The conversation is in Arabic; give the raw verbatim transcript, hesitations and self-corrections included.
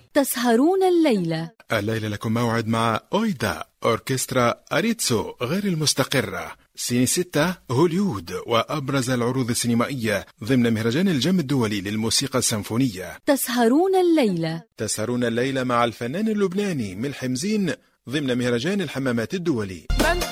تسهرون الليلة. الليلة لكم موعد مع أويدا أوركسترا أريتسو غير المستقرة سيني ستة هوليود، وأبرز العروض السينمائية ضمن مهرجان الجم الدولي للموسيقى السيمفونية. تسهرون الليلة. تسهرون الليلة مع الفنان اللبناني ملحم زين ضمن مهرجان الحمامات الدولي.